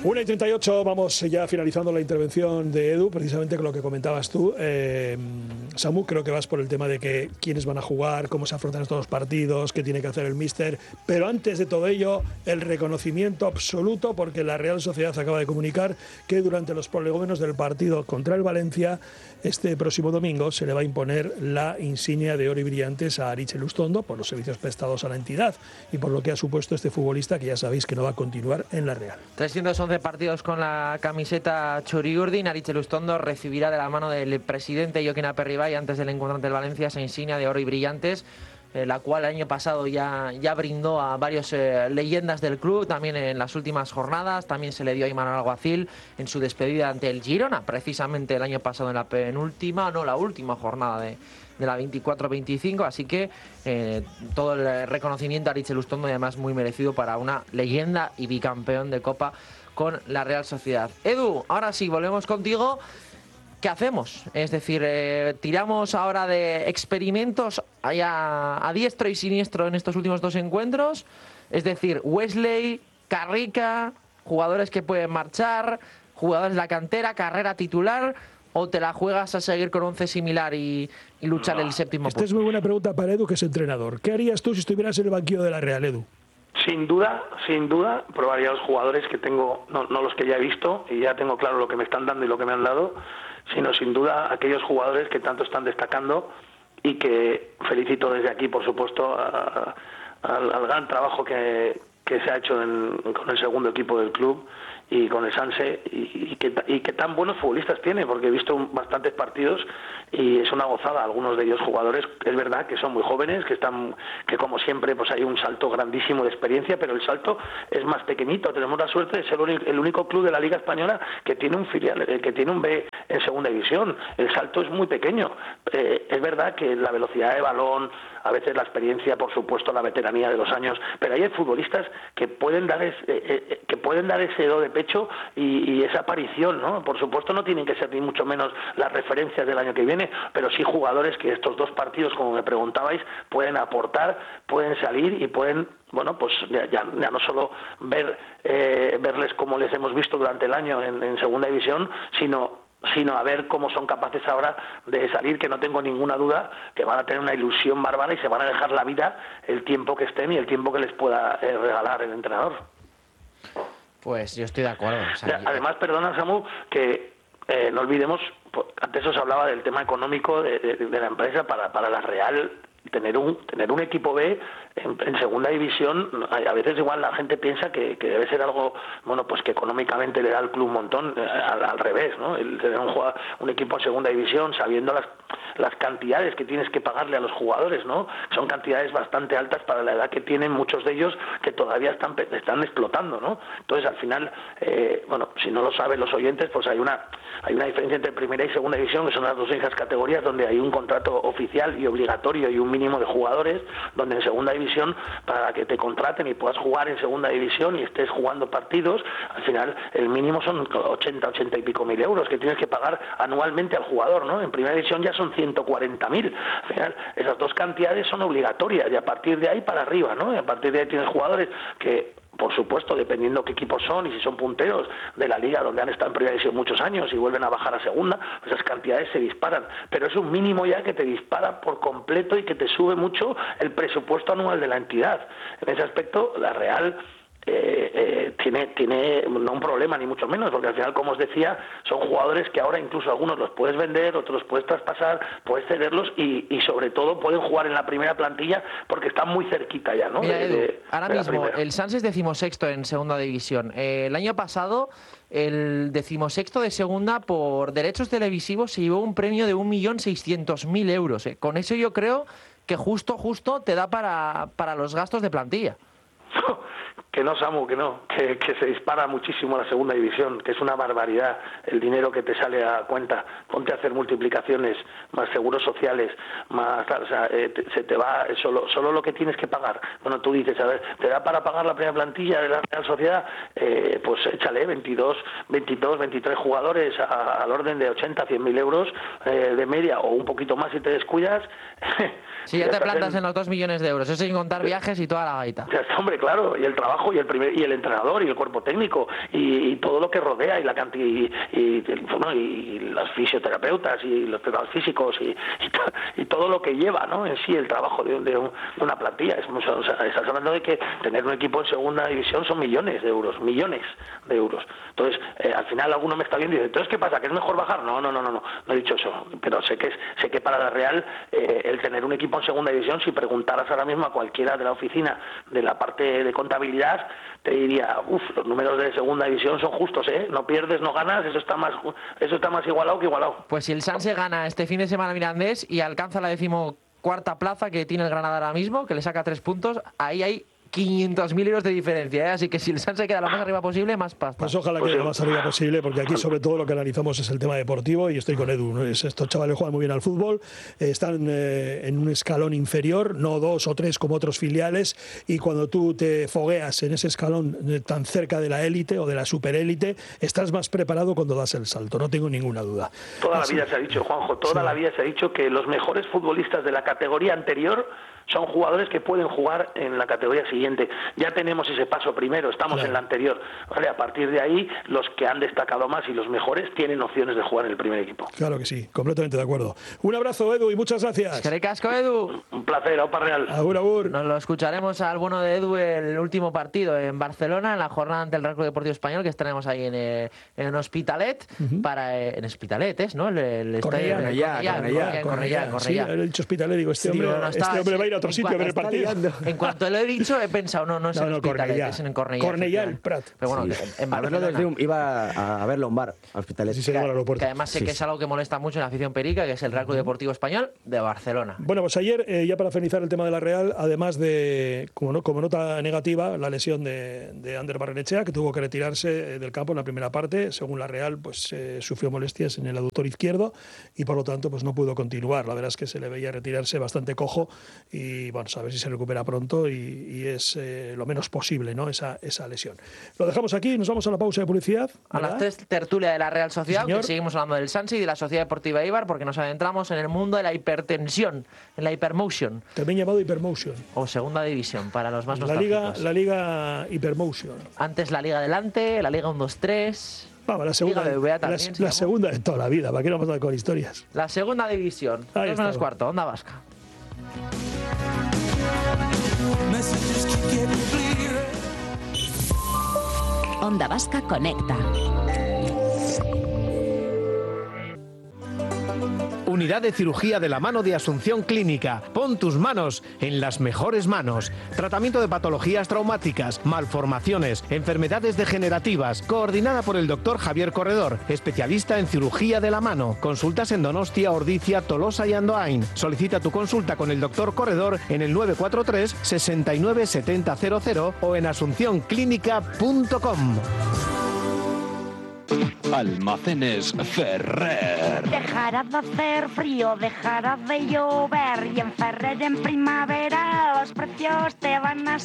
1:38, vamos ya finalizando la intervención de Edu, precisamente con lo que comentabas tú. Samu, creo que vas por el tema de que quiénes van a jugar, cómo se afrontan estos partidos, qué tiene que hacer el míster. Pero antes de todo ello, el reconocimiento absoluto, porque la Real Sociedad acaba de comunicar que durante los prolegómenos del partido contra el Valencia, este próximo domingo, se le va a imponer la insignia de oro y brillantes a Aritz Elustondo por los servicios prestados a la entidad y por lo que ha supuesto este futbolista, que ya sabéis que no va a continuar en la Real. 311 partidos con la camiseta txuri-urdin. Aritz Elustondo recibirá de la mano del presidente Jokin Aperribay antes del encuentro ante el Valencia esa insignia de oro y brillantes, la cual el año pasado ya brindó a varios leyendas del club, también en las últimas jornadas. También se le dio a Imanol Alguacil en su despedida ante el Girona, precisamente el año pasado en la última jornada de la 24-25, así que todo el reconocimiento a Aritz Elustondo, y además muy merecido para una leyenda y bicampeón de Copa con la Real Sociedad. Edu, ahora sí, volvemos contigo. ¿Qué hacemos? Es decir, tiramos ahora de experimentos a diestro y siniestro en estos últimos dos encuentros. Es decir, Wesley, Carrica, jugadores que pueden marchar, jugadores de la cantera, carrera titular, ¿o te la juegas a seguir con 11 similar y luchar el séptimo puesto? Esta es muy buena pregunta para Edu, que es entrenador. ¿Qué harías tú si estuvieras en el banquillo de la Real, Edu? Sin duda, probaría los jugadores que tengo, no los que ya he visto, y ya tengo claro lo que me están dando y lo que me han dado, sino sin duda aquellos jugadores que tanto están destacando, y que felicito desde aquí, por supuesto, al gran trabajo que se ha hecho con el segundo equipo del club y con el Sanse, y que tan buenos futbolistas tiene, porque he visto bastantes partidos y es una gozada. Algunos de ellos jugadores, es verdad que son muy jóvenes, que como siempre pues hay un salto grandísimo de experiencia, pero el salto es más pequeñito. Tenemos la suerte de ser el único club de la Liga Española que tiene un filial, que tiene un B en segunda división. El salto es muy pequeño. Es verdad que la velocidad de balón, a veces la experiencia, por supuesto la veteranía de los años, pero hay futbolistas que pueden dar ese do de pecho y esa aparición, ¿no? Por supuesto no tienen que ser ni mucho menos las referencias del año que viene, pero sí jugadores que estos dos partidos, como me preguntabais, pueden aportar, pueden salir y pueden, bueno, pues ya no solo verles como les hemos visto durante el año en segunda división, sino a ver cómo son capaces ahora de salir, que no tengo ninguna duda que van a tener una ilusión bárbara y se van a dejar la vida el tiempo que estén y el tiempo que les pueda regalar el entrenador. Pues yo estoy de acuerdo. O sea, además, perdona, Samu, que no olvidemos, antes os hablaba del tema económico de la empresa. Para la Real, tener un equipo B en segunda división, a veces igual la gente piensa que debe ser algo, bueno, pues que económicamente le da al club un montón, al revés, ¿no? El tener un equipo en segunda división, sabiendo las cantidades que tienes que pagarle a los jugadores, ¿no? Son cantidades bastante altas para la edad que tienen muchos de ellos, que todavía están explotando, ¿no? Entonces, al final, bueno, si no lo saben los oyentes, pues hay una diferencia entre primera y segunda división, que son las dos únicas categorías donde hay un contrato oficial y obligatorio y un mínimo de jugadores, donde en segunda división, para que te contraten y puedas jugar en segunda división y estés jugando partidos, al final el mínimo son 80 y pico mil euros que tienes que pagar anualmente al jugador, ¿no? En primera división ya son 140.000. Al final esas dos cantidades son obligatorias y a partir de ahí para arriba, ¿no? Y a partir de ahí tienes jugadores que, por supuesto, dependiendo qué equipos son y si son punteros de la liga donde han estado en primera división muchos años y vuelven a bajar a segunda, pues esas cantidades se disparan. Pero es un mínimo ya que te dispara por completo y que te sube mucho el presupuesto anual de la entidad. En ese aspecto, la Real tiene no un problema ni mucho menos, porque al final, como os decía, son jugadores que ahora incluso algunos los puedes vender, otros los puedes traspasar, puedes cederlos y sobre todo pueden jugar en la primera plantilla porque están muy cerquita ya, ¿no? Mira, Edu, ahora mismo el Sanse es 16º en segunda división. El año pasado el 16º de segunda por derechos televisivos se llevó un premio de 1.600.000 euros. Con eso yo creo que justo te da para los gastos de plantilla. Que no, Samu, que no, que se dispara muchísimo la segunda división, que es una barbaridad el dinero que te sale a cuenta. Ponte a hacer multiplicaciones, más seguros sociales, más tal, o sea, se te va solo lo que tienes que pagar. Bueno, tú dices, a ver, ¿te da para pagar la primera plantilla de la Real Sociedad? Pues échale 22, 23 jugadores al orden de 80, 100.000 euros de media, o un poquito más si te descuidas. Sí, ya te plantas en los 2 millones de euros, eso sin contar viajes y toda la gaita. Ya está, hombre, claro, y el trabajo trabajo y el entrenador y el cuerpo técnico y todo lo que rodea y la cantidad y los fisioterapeutas y los preparados físicos y todo lo que lleva, ¿no? En sí el trabajo de una plantilla. Estás hablando de que tener un equipo en segunda división son millones de euros. Entonces, al final alguno me está viendo y dice, entonces, ¿qué pasa? ¿Que es mejor bajar? No he dicho eso, pero sé que para la Real el tener un equipo en segunda división, si preguntaras ahora mismo a cualquiera de la oficina de la parte de contabilidad, te diría, los números de segunda división son justos, no pierdes, no ganas, eso está más igualado que igualado. Pues si el Sanse gana este fin de semana Mirandés y alcanza la 14ª plaza que tiene el Granada ahora mismo, que le saca 3 puntos, ahí hay 500.000 euros de diferencia, así que si el Sanse queda lo más arriba posible, más pasta. Pues ojalá quede lo más arriba posible, porque aquí sobre todo lo que analizamos es el tema deportivo y estoy con Edu, ¿no? Estos chavales juegan muy bien al fútbol, están en un escalón inferior, no 2 o 3 como otros filiales, y cuando tú te fogueas en ese escalón tan cerca de la élite o de la superélite, estás más preparado cuando das el salto, no tengo ninguna duda. Toda la vida se ha dicho, Juanjo, la vida se ha dicho que los mejores futbolistas de la categoría anterior son jugadores que pueden jugar en la categoría siguiente. Ya tenemos ese paso primero, estamos en la anterior. ¿Vale? A partir de ahí, los que han destacado más y los mejores tienen opciones de jugar en el primer equipo. Claro que sí, completamente de acuerdo. Un abrazo, Edu, y muchas gracias. ¡Que casco, Edu! Un placer, Aupa Real. Agur, agur. Nos lo escucharemos al bueno de Edu el último partido en Barcelona, en la jornada ante el Real Club Deportivo Español, que estaremos ahí en Hospitalet, en Hospitalet, ¿no? Cornellà. Sí, he dicho Hospitalet, digo, este hombre va a ir a otro sitio a ver el partido. En cuanto lo he dicho, he pensado, no es en Hospitalet, es en Cornellà. Cornellà, el Prat. Pero bueno, a verlo desde iba a verlo a un bar, a Hospitalet. Sí, que además sé que es algo que molesta mucho en la afición perica, que es el Real Club Deportivo Español de Barcelona. Bueno, pues ayer, ya para finalizar el tema de la Real, además de, como nota negativa, la lesión de Ander Barrenechea, que tuvo que retirarse del campo en la primera parte. Según la Real, pues sufrió molestias en el aductor izquierdo y por lo tanto pues no pudo continuar. La verdad es que se le veía retirarse bastante cojo y bueno, a ver si se recupera pronto y es lo menos posible, ¿no? esa lesión. Lo dejamos aquí, nos vamos a la pausa de publicidad. A las 3, tertulia de la Real Sociedad, sí, que seguimos hablando del Sanse y de la Sociedad Deportiva Eibar, porque nos adentramos en el mundo de la hipertensión, en la hipermotion. También llamado hipermotion. O segunda división, para los más nostálgicos. La liga hipermotion. Antes la Liga Adelante, la Liga 1-2-3... Vamos, la segunda, la segunda de toda la vida, ¿para qué no vamos a con historias? La segunda división, 2-4, Onda Vasca. Onda Vasca Conecta. Unidad de Cirugía de la Mano de Asunción Clínica. Pon tus manos en las mejores manos. Tratamiento de patologías traumáticas, malformaciones, enfermedades degenerativas. Coordinada por el doctor Javier Corredor, especialista en cirugía de la mano. Consultas en Donostia, Ordizia, Tolosa y Andoain. Solicita tu consulta con el doctor Corredor en el 943 69 70 00 o en asuncionclínica.com. Almacenes Ferrer. Dejará de hacer frío, dejará de llover y en Ferrer en primavera los precios te van a